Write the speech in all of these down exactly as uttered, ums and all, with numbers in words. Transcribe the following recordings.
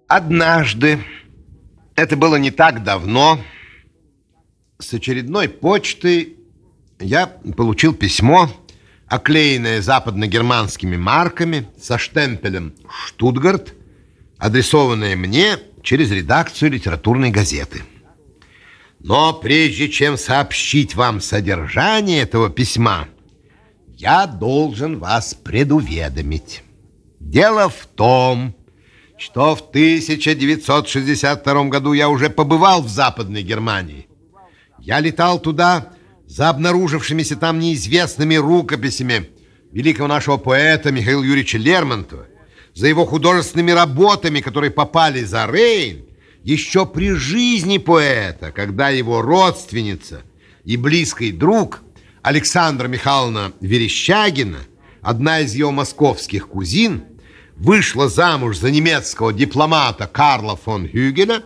Однажды, это было не так давно, с очередной почты я получил письмо, оклеенное западногерманскими марками со штемпелем «Штутгарт», адресованное мне через редакцию литературной газеты. Но прежде чем сообщить вам содержание этого письма, я должен вас предуведомить. Дело в том, что в тысяча девятьсот шестьдесят втором году я уже побывал в Западной Германии. Я летал туда за обнаружившимися там неизвестными рукописями великого нашего поэта Михаила Юрьевича Лермонтова, за его художественными работами, которые попали за Рейн еще при жизни поэта, когда его родственница и близкий друг Александра Михайловна Верещагина, одна из ее московских кузин, вышла замуж за немецкого дипломата Карла фон Гюгеля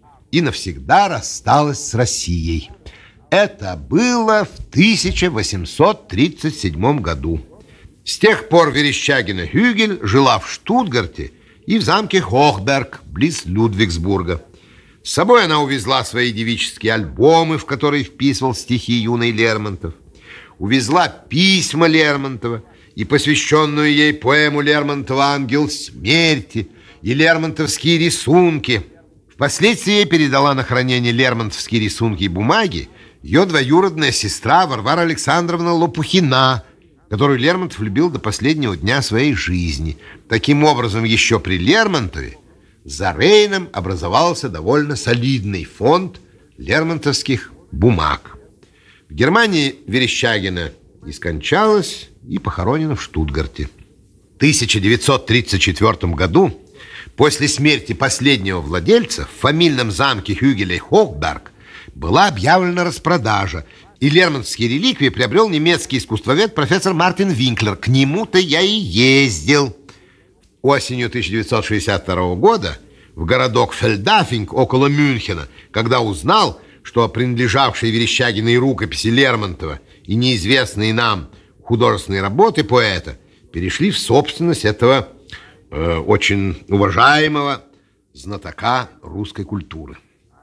и навсегда рассталась с Россией. Это было в тысяча восемьсот тридцать седьмом году. С тех пор Верещагина Гюгель жила в Штутгарте и в замке Хохберг, близ Людвигсбурга. С собой она увезла свои девические альбомы, в которые вписывал стихи юный Лермонтов. Увезла письма Лермонтова и посвященную ей поэму Лермонтова «Ангел смерти» и лермонтовские рисунки. Впоследствии ей передала на хранение лермонтовские рисунки и бумаги ее двоюродная сестра Варвара Александровна Лопухина, которую Лермонтов любил до последнего дня своей жизни. Таким образом, еще при Лермонтове за Рейном образовался довольно солидный фонд лермонтовских бумаг. В Германии Верещагина и скончалась, и похоронена в Штутгарте. В тысяча девятьсот тридцать четвёртом году, после смерти последнего владельца, в фамильном замке Гюгеля Хохберг была объявлена распродажа, и лермонтовские реликвии приобрел немецкий искусствовед профессор Мартин Винклер. К нему-то я и ездил. Осенью тысяча девятьсот шестьдесят второго года в городок Фельдафинг около Мюнхена, когда узнал, что принадлежавшие Верещагиной рукописи Лермонтова и неизвестные нам художественные работы поэта перешли в собственность этого э, очень уважаемого знатока русской культуры.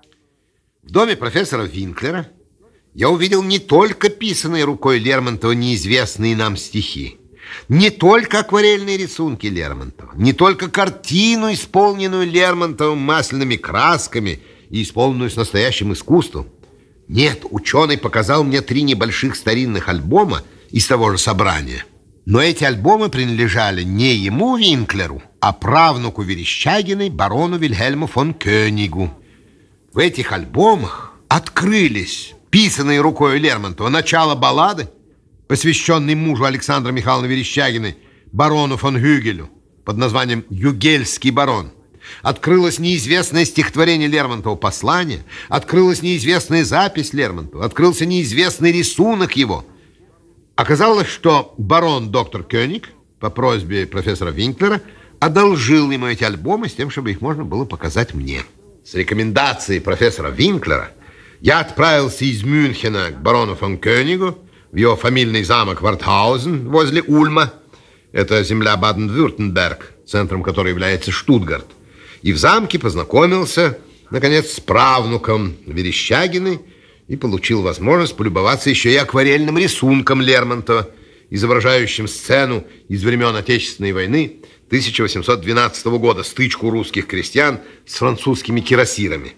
В доме профессора Винклера я увидел не только писанные рукой Лермонтова неизвестные нам стихи, не только акварельные рисунки Лермонтова, не только картину, исполненную Лермонтовым масляными красками и исполненную с настоящим искусством. Нет, ученый показал мне три небольших старинных альбома из того же собрания. Но эти альбомы принадлежали не ему, Винклеру, а правнуку Верещагиной, барону Вильгельму фон Кёнигу. В этих альбомах открылись писанные рукой Лермонтова начало баллады, посвященной мужу Александра Михайловны Верещагиной, барону фон Гюгелю, под названием «Югельский барон». Открылось неизвестное стихотворение Лермонтова «Послание», открылась неизвестная запись Лермонтова, открылся неизвестный рисунок его. Оказалось, что барон доктор Кёниг по просьбе профессора Винклера одолжил ему эти альбомы с тем, чтобы их можно было показать мне. С рекомендацией профессора Винклера я отправился из Мюнхена к барону фон Кёнигу в его фамильный замок Вартхаузен возле Ульма. Это земля Баден-Вюртемберг, центром которой является Штутгарт. И в замке познакомился, наконец, с правнуком Верещагиной и получил возможность полюбоваться еще и акварельным рисунком Лермонтова, изображающим сцену из времен Отечественной войны тысяча восемьсот двенадцатого года, стычку русских крестьян с французскими кирасирами.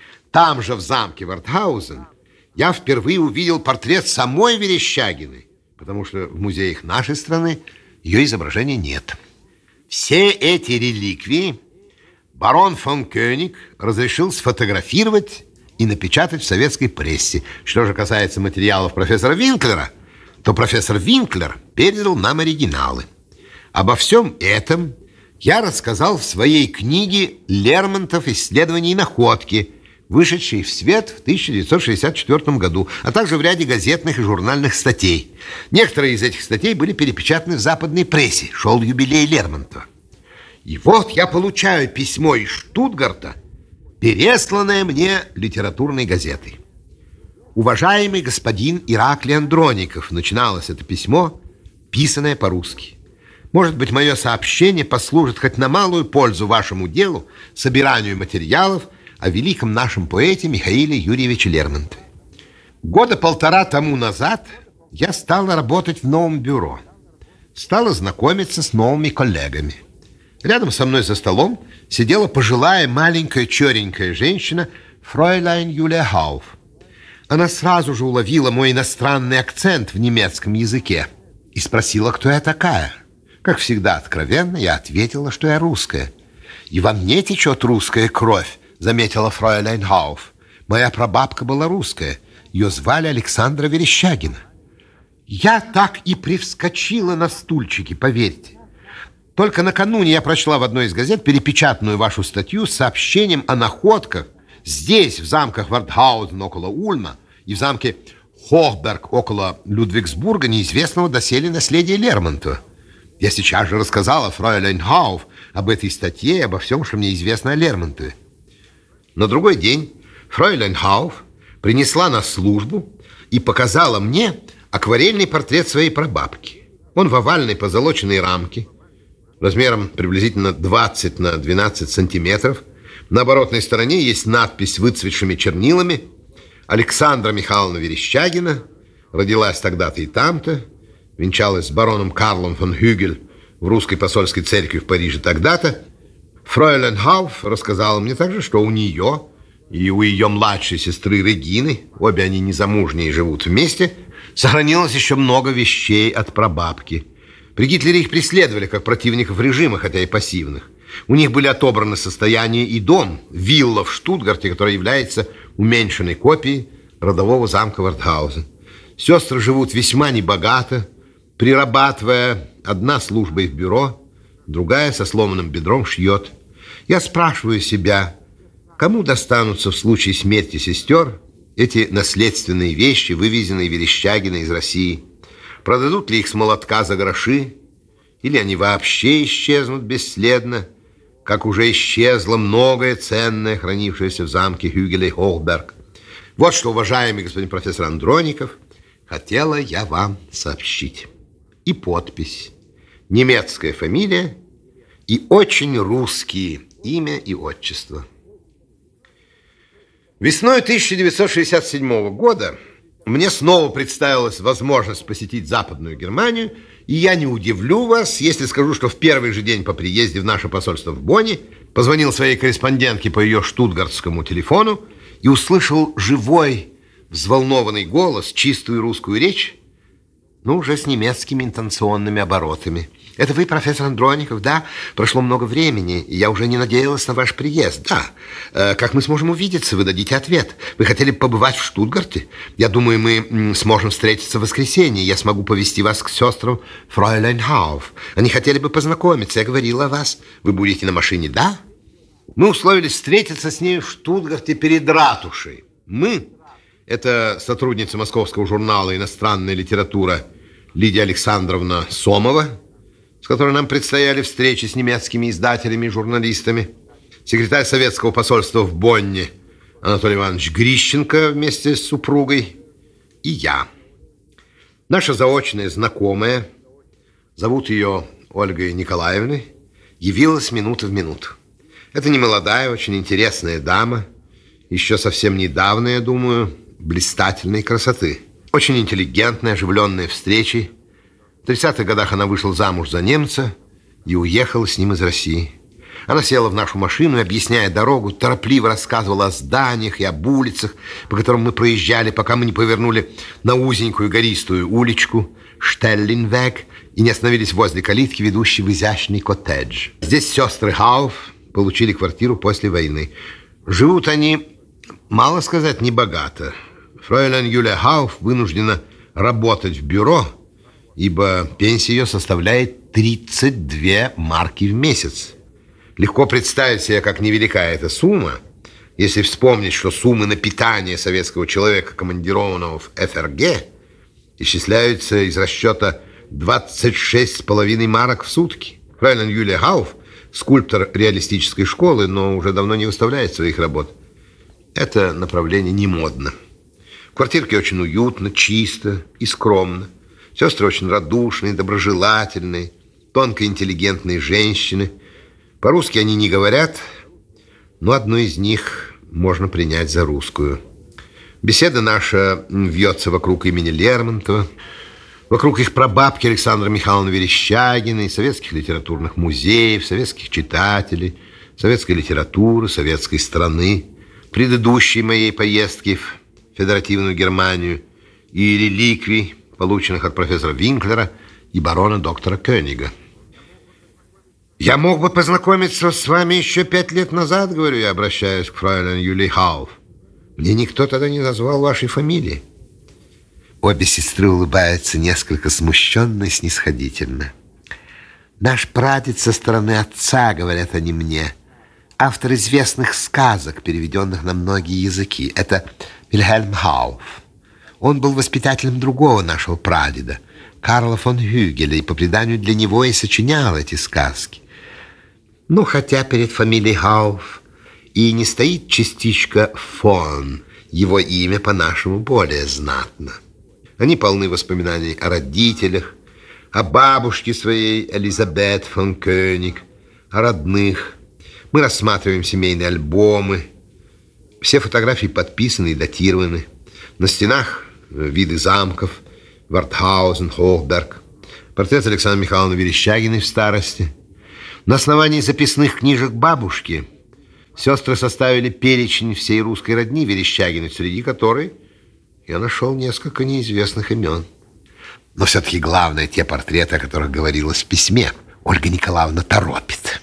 Там же, в замке Вартхаузен, я впервые увидел портрет самой Верещагиной, потому что в музеях нашей страны ее изображения нет. Все эти реликвии барон фон Кёниг разрешил сфотографировать и напечатать в советской прессе. Что же касается материалов профессора Винклера, то профессор Винклер передал нам оригиналы. Обо всем этом я рассказал в своей книге «Лермонтов. Исследования и находки», вышедшей в свет в тысяча девятьсот шестьдесят четвёртом году, а также в ряде газетных и журнальных статей. Некоторые из этих статей были перепечатаны в западной прессе. Шел юбилей Лермонтова. И вот я получаю письмо из Штутгарта, пересланное мне литературной газетой. «Уважаемый господин Ираклий Андроников», начиналось это письмо, писанное по-русски. Может быть, мое сообщение послужит хоть на малую пользу вашему делу, собиранию материалов о великом нашем поэте Михаиле Юрьевиче Лермонтове. Года полтора тому назад я стала работать в новом бюро. Стала знакомиться с новыми коллегами. Рядом со мной за столом сидела пожилая маленькая черненькая женщина фройляйн Юлия Хауф. Она сразу же уловила мой иностранный акцент в немецком языке и спросила, кто я такая. Как всегда откровенно, я ответила, что я русская. «И во мне течет русская кровь», — заметила фройляйн Хауф. «Моя прабабка была русская. Ее звали Александра Верещагина». Я так и привскочила на стульчике, поверьте. Только накануне я прочла в одной из газет перепечатанную вашу статью с сообщением о находках здесь, в замках Вардхаузен около Ульма и в замке Хохберг около Людвигсбурга неизвестного доселе наследия Лермонтова. Я сейчас же рассказала фройляйн Хауф об этой статье и обо всем, что мне известно о Лермонтове. На другой день фройляйн Хауф принесла на службу и показала мне акварельный портрет своей прабабки. Он в овальной позолоченной рамке, размером приблизительно двадцать на двенадцать сантиметров. На оборотной стороне есть надпись выцветшими чернилами: «Александра Михайловна Верещагина, родилась тогда-то и там-то, венчалась с бароном Карлом фон Хюгель в русской посольской церкви в Париже тогда-то». Фройляйн Хауф рассказала мне также, что у нее и у ее младшей сестры Регины, обе они незамужние и живут вместе, сохранилось еще много вещей от прабабки. При Гитлере их преследовали как противников режима, хотя и пассивных. У них были отобраны состояние и дом, вилла в Штутгарте, которая является уменьшенной копией родового замка Вардхаузен. Сестры живут весьма небогато, прирабатывая, одна службой в бюро, другая со сломанным бедром шьет. Я спрашиваю себя, кому достанутся в случае смерти сестер эти наследственные вещи, вывезенные Верещагиной из России? Продадут ли их с молотка за гроши? Или они вообще исчезнут бесследно, как уже исчезло многое ценное, хранившееся в замке Хюгеля и Хохберг? Вот что, уважаемый господин профессор Андроников, хотела я вам сообщить. И подпись, немецкая фамилия и очень русские имя и отчество. Весной тысяча девятьсот шестьдесят седьмого года мне снова представилась возможность посетить Западную Германию, и я не удивлю вас, если скажу, что в первый же день по приезде в наше посольство в Бонне позвонил своей корреспондентке по ее штутгартскому телефону и услышал живой, взволнованный голос, чистую русскую речь, но уже с немецкими интонационными оборотами. «Это вы, профессор Андроников, да? Прошло много времени, и я уже не надеялась на ваш приезд. Да. Э, как мы сможем увидеться? Вы дадите ответ. Вы хотели побывать в Штутгарте? Я думаю, мы сможем встретиться в воскресенье. Я смогу повести вас к сестрам фройляйн Хауф. Они хотели бы познакомиться. Я говорила о вас. Вы будете на машине, да?» Мы условились встретиться с ней в Штутгарте перед ратушей. Мы, это сотрудница московского журнала «Иностранная литература» Лидия Александровна Сомова, с которой нам предстояли встречи с немецкими издателями и журналистами, секретарь советского посольства в Бонне Анатолий Иванович Грищенко вместе с супругой и я. Наша заочная знакомая, зовут ее Ольгой Николаевной, явилась минута в минуту. Это немолодая, очень интересная дама, еще совсем недавно, я думаю, блистательной красоты. Очень интеллигентная, оживленная встречей. В тридцатых годах она вышла замуж за немца и уехала с ним из России. Она села в нашу машину и, объясняя дорогу, торопливо рассказывала о зданиях и об улицах, по которым мы проезжали, пока мы не повернули на узенькую гористую уличку Штеллинвег и не остановились возле калитки, ведущей в изящный коттедж. Здесь сестры Хауф получили квартиру после войны. Живут они, мало сказать, небогато. Фройляйн Юлия Хауф вынуждена работать в бюро, ибо пенсия ее составляет тридцать две марки в месяц. Легко представить себе, как невелика эта сумма, если вспомнить, что суммы на питание советского человека, командированного в эф эр гэ, исчисляются из расчета двадцать шесть с половиной марок в сутки. Фройляйн Юлия Хауф – скульптор реалистической школы, но уже давно не выставляет своих работ. Это направление не модно. В квартирке очень уютно, чисто и скромно. Сестры очень радушные, доброжелательные. тонкоинтеллигентные женщины. По-русски они не говорят, но одну из них можно принять за русскую. Беседа наша вьется вокруг имени Лермонтова, вокруг их прабабки Александры Михайловны Верещагиной, советских литературных музеев, советских читателей, советской литературы, советской страны, предыдущей моей поездки в Федеративную Германию и реликвий, полученных от профессора Винклера и барона доктора Кёнига. Я мог бы познакомиться с вами еще пять лет назад, говорю я, обращаясь к фройлен Юлии Хауф. Мне никто тогда не назвал вашей фамилии. Обе сестры улыбаются несколько смущенно и снисходительно. Наш прадед со стороны отца, говорят они мне, автор известных сказок, переведенных на многие языки. Это Вильгельм Хауф. Он был воспитателем другого нашего прадеда, Карла фон Хюгеля, и по преданию для него и сочинял эти сказки. Ну, хотя перед фамилией Хауф и не стоит частичка фон, его имя по-нашему более знатно. Они полны воспоминаний о родителях, о бабушке своей Элизабет фон Кёниг, о родных. Мы рассматриваем семейные альбомы. Все фотографии подписаны и датированы. На стенах виды замков, Вартхаузен, Хохберг, портрет Александры Михайловны Верещагиной в старости. На основании записных книжек бабушки сестры составили перечень всей русской родни Верещагиной, среди которой я нашел несколько неизвестных имен. Но все-таки главное те портреты, о которых говорилось в письме. Ольга Николаевна торопит.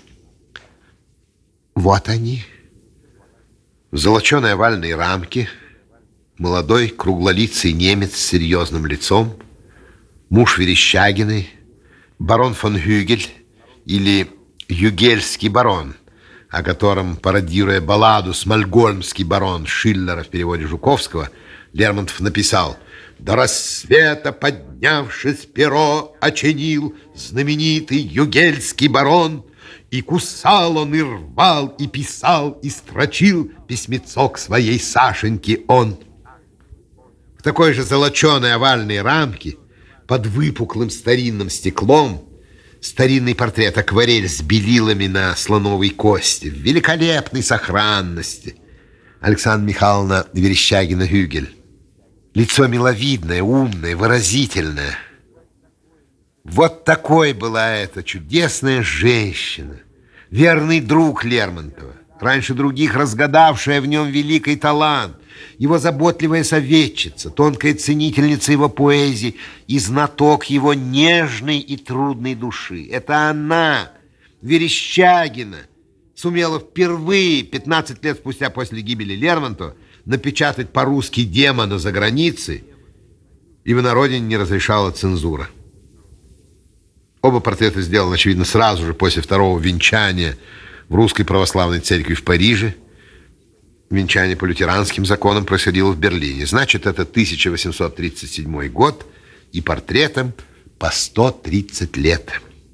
Вот они. В золоченой овальной рамке молодой круглолицый немец с серьезным лицом, муж Верещагиной, барон фон Хюгель или Югельский барон, о котором, пародируя балладу «Смольгольмский барон» Шиллера в переводе Жуковского, Лермонтов написал: «До рассвета, поднявшись, перо очинил знаменитый Югельский барон, и кусал он, и рвал, и писал, и строчил письмецо к своей Сашеньке он». В такой же золоченой овальной рамке под выпуклым старинным стеклом старинный портрет, акварель с белилами на слоновой кости, в великолепной сохранности. Александра Михайловна Верещагина-Хюгель. Лицо миловидное, умное, выразительное. Вот такой была эта чудесная женщина, верный друг Лермонтова, раньше других разгадавшая в нем великий талант, его заботливая советчица, тонкая ценительница его поэзии и знаток его нежной и трудной души. Это она, Верещагина, сумела впервые, пятнадцать лет спустя после гибели Лермонтова, напечатать по-русски «Демона» за границей, ибо на родине не разрешала цензура. Оба портрета сделаны, очевидно, сразу же после второго венчания в Русской Православной Церкви в Париже. Венчание по лютеранским законам происходило в Берлине. Значит, это тысяча восемьсот тридцать седьмой год, и портретам по сто тридцать лет.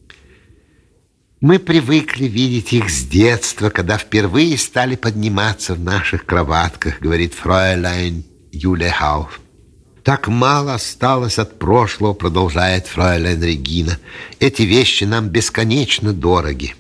Мы привыкли видеть их с детства, когда впервые стали подниматься в наших кроватках, говорит фройляйн Юлия Хауф. Так мало осталось от прошлого, продолжает фройляйн Регина. Эти вещи нам бесконечно дороги.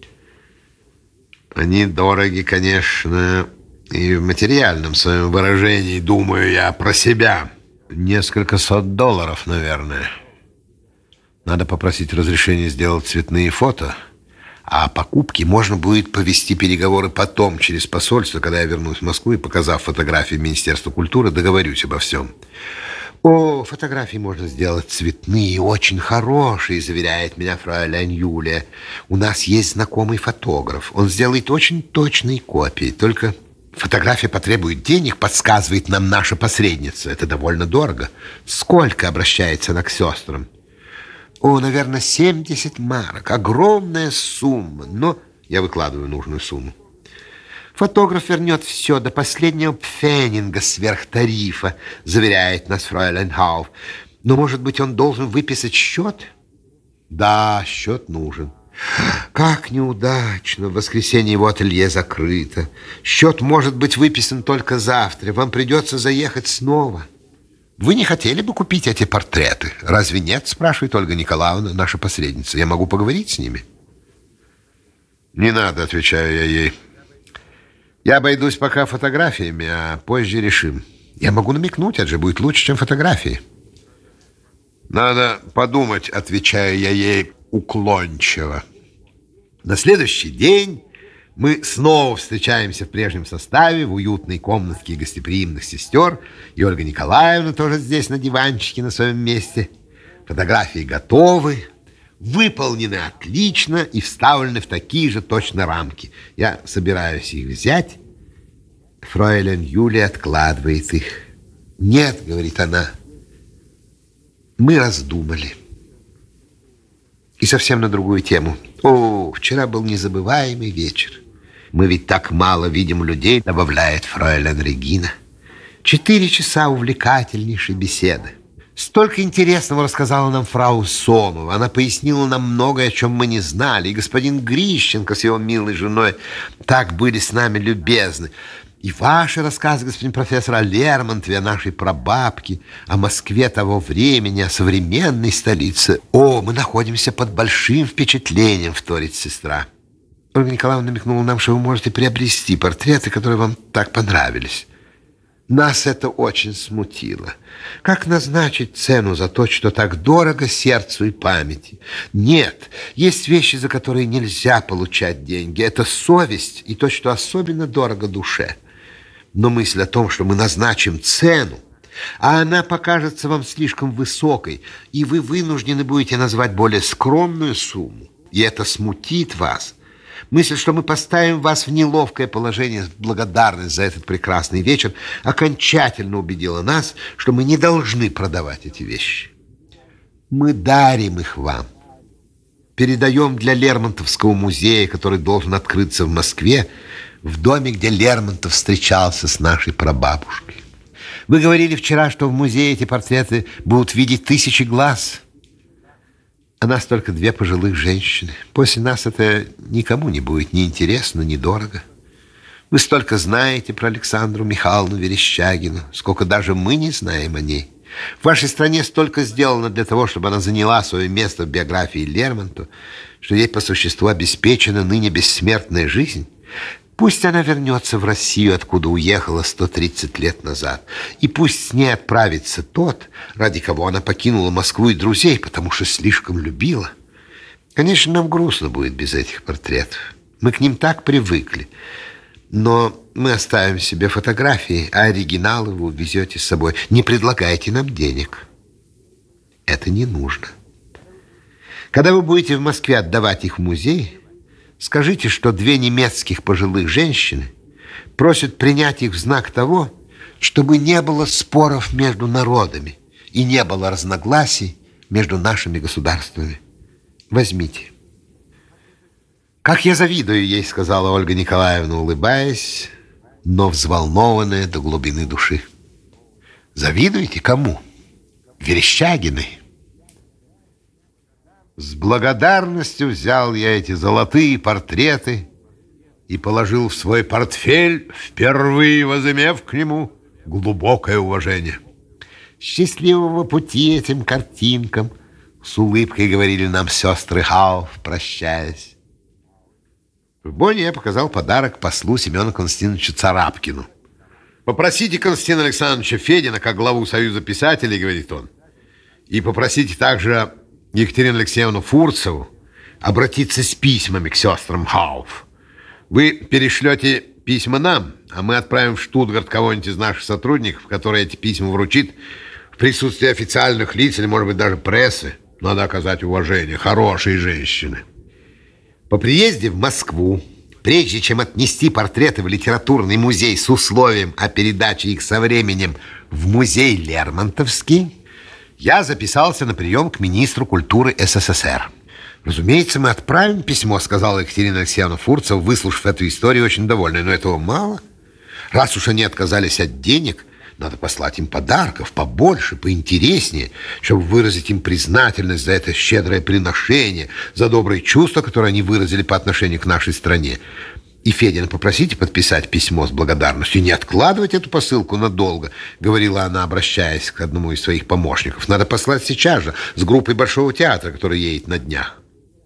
Они дороги, конечно, и в материальном своем выражении, думаю я про себя. Несколько сот долларов, наверное. Надо попросить разрешения сделать цветные фото. А о покупке можно будет повести переговоры потом, через посольство, когда я вернусь в Москву и, показав фотографии Министерства культуры, договорюсь обо всем. О, фотографии можно сделать цветные, очень хорошие, заверяет меня фройляйн Юлия. У нас есть знакомый фотограф. Он сделает очень точные копии. Только фотография потребует денег, подсказывает нам наша посредница. Это довольно дорого. Сколько, обращается она к сестрам? О, наверное, семьдесят марок. Огромная сумма. Но я выкладываю нужную сумму. Фотограф вернет все до последнего пфенинга сверх тарифа, заверяет нас фройляйн Хауф. Но, может быть, он должен выписать счет? Да, счет нужен. Как неудачно. В воскресенье его ателье закрыто. Счет может быть выписан только завтра. Вам придется заехать снова. Вы не хотели бы купить эти портреты? Разве нет? Спрашивает Ольга Николаевна, наша посредница. Я могу поговорить с ними? Не надо, отвечаю я ей. Я обойдусь пока фотографиями, а позже решим. Я могу намекнуть, это же будет лучше, чем фотографии. Надо подумать, отвечаю я ей уклончиво. На следующий день мы снова встречаемся в прежнем составе в уютной комнатке гостеприимных сестер. И Ольга Николаевна тоже здесь на диванчике на своем месте. Фотографии готовы, выполнены отлично и вставлены в такие же точно рамки. Я собираюсь их взять. Фройлен Юлия откладывает их. «Нет, — говорит она, — мы раздумали». И совсем на другую тему. «О, вчера был незабываемый вечер. Мы ведь так мало видим людей, — добавляет фройлен Регина. Четыре часа увлекательнейшей беседы. Столько интересного рассказала нам фрау Сомова. Она пояснила нам многое, о чем мы не знали. И господин Грищенко с его милой женой так были с нами любезны. И ваши рассказы, господин профессор, о Лермонтове, о нашей прабабке, о Москве того времени, о современной столице. О, мы находимся под большим впечатлением, — вторит сестра. Ольга Николаевна намекнула нам, что вы можете приобрести портреты, которые вам так понравились. Нас это очень смутило. Как назначить цену за то, что так дорого сердцу и памяти? Нет, есть вещи, за которые нельзя получать деньги. Это совесть и то, что особенно дорого душе. Но мысль о том, что мы назначим цену, а она покажется вам слишком высокой, и вы вынуждены будете назвать более скромную сумму, и это смутит вас. Мысль, что мы поставим вас в неловкое положение в благодарность за этот прекрасный вечер, окончательно убедила нас, что мы не должны продавать эти вещи. Мы дарим их вам. Передаем для Лермонтовского музея, который должен открыться в Москве, в доме, где Лермонтов встречался с нашей прабабушкой. Вы говорили вчера, что в музее эти портреты будут видеть тысячи глаз. А нас только две пожилых женщины. После нас это никому не будет ни интересно, ни дорого. Вы столько знаете про Александру Михайловну Верещагину, сколько даже мы не знаем о ней. В вашей стране столько сделано для того, чтобы она заняла свое место в биографии Лермонтова, что ей по существу обеспечена ныне бессмертная жизнь. Пусть она вернется в Россию, откуда уехала сто тридцать лет назад. И пусть с ней отправится тот, ради кого она покинула Москву и друзей, потому что слишком любила. Конечно, нам грустно будет без этих портретов. Мы к ним так привыкли. Но мы оставим себе фотографии, а оригиналы вы увезете с собой. Не предлагайте нам денег. Это не нужно. Когда вы будете в Москве отдавать их в музей, скажите, что две немецких пожилых женщины просят принять их в знак того, чтобы не было споров между народами и не было разногласий между нашими государствами. Возьмите. «Как я завидую ей», — сказала Ольга Николаевна, улыбаясь, но взволнованная до глубины души. «Завидуете кому? Верещагиной?» С благодарностью взял я эти золотые портреты и положил в свой портфель, впервые возымев к нему глубокое уважение. «Счастливого пути этим картинкам!» — с улыбкой говорили нам сестры Хауф, прощаясь. В Бонне я показал подарок послу Семену Константиновичу Царапкину. «Попросите Константина Александровича Федина, как главу Союза писателей, — говорит он, — и попросите также Екатерину Алексеевну Фурцеву обратиться с письмами к сестрам Хауф. Вы перешлете письма нам, а мы отправим в Штутгарт кого-нибудь из наших сотрудников, который эти письма вручит в присутствии официальных лиц или, может быть, даже прессы. Надо оказать уважение. Хорошие женщины». По приезде в Москву, прежде чем отнести портреты в литературный музей с условием о передаче их со временем в музей Лермонтовский, я записался на прием к министру культуры СССР. «Разумеется, мы отправим письмо», — сказала Екатерина Алексеевна Фурцева, выслушав эту историю, очень довольная. «Но этого мало. Раз уж они отказались от денег, надо послать им подарков побольше, поинтереснее, чтобы выразить им признательность за это щедрое приношение, за добрые чувства, которые они выразили по отношению к нашей стране. И Федина попросите подписать письмо с благодарностью. Не откладывать эту посылку надолго, говорила она, обращаясь к одному из своих помощников. Надо послать сейчас же с группой Большого театра, которая едет на днях.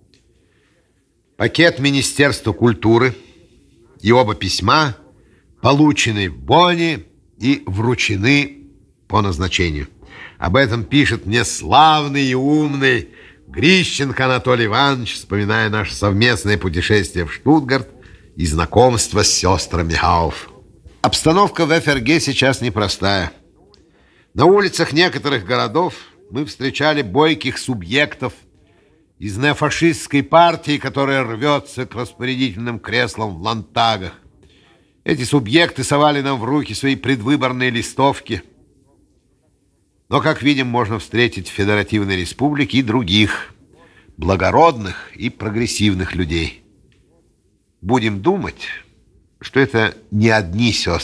Пакет Министерства культуры и оба письма получены в Бонне и вручены по назначению. Об этом пишет мне славный и умный Грищенко Анатолий Иванович, вспоминая наше совместное путешествие в Штутгарт и знакомство с сестрами Гауф. Обстановка в эф эр гэ сейчас непростая. На улицах некоторых городов мы встречали бойких субъектов из неофашистской партии, которая рвется к распорядительным креслам в ландтагах. Эти субъекты совали нам в руки свои предвыборные листовки. Но, как видим, можно встретить в Федеративной Республике и других благородных и прогрессивных людей. Будем думать, что это не одни сестры